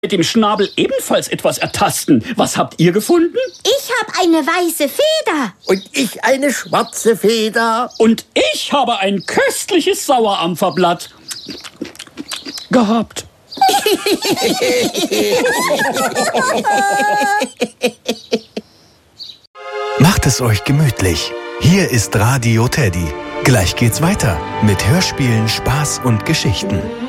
mit dem Schnabel ebenfalls etwas ertasten. Was habt ihr gefunden? Ich habe eine weiße Feder. Und ich eine schwarze Feder. Und ich habe ein köstliches Sauerampferblatt gehabt. Macht es euch gemütlich. Hier ist Radio Teddy. Gleich geht's weiter mit Hörspielen, Spaß und Geschichten.